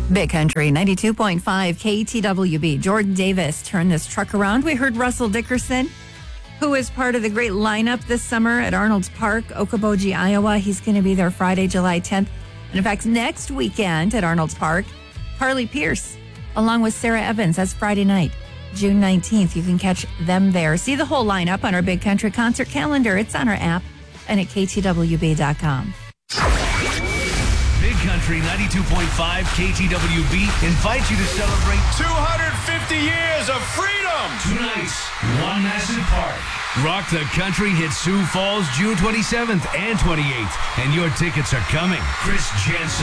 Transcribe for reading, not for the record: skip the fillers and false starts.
Big Country 92.5 KTWB. Jordan Davis turned this truck around. We heard Russell Dickerson, who is part of the great lineup this summer at Arnold's Park, Okoboji, Iowa. He's going to be there Friday, July 10th. And in fact, next weekend at Arnold's Park, Carly Pierce, along with Sarah Evans. That's Friday night, June 19th. You can catch them there. See the whole lineup on our Big Country concert calendar. It's on our app and at ktwb.com. Big Country 92.5 KTWB invites you to celebrate 250 years of freedom. tonight's one massive party. Rock the Country hits Sioux Falls June 27th and 28th, and your tickets are coming. Chris Jensen.